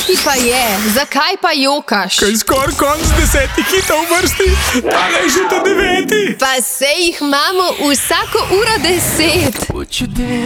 ti pa je? Zakaj pa jokaš? Kaj skoraj konc 10 hitov v vrsti, tale je že to 9. Pa sej jih imamo vsako uro 10.